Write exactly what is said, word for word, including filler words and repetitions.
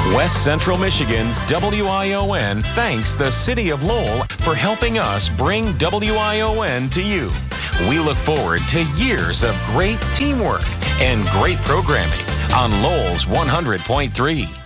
West Central Michigan's W I O N thanks the City of Lowell for helping us bring W I O N to you. We look forward to years of great teamwork and great programming on Lowell's one hundred point three.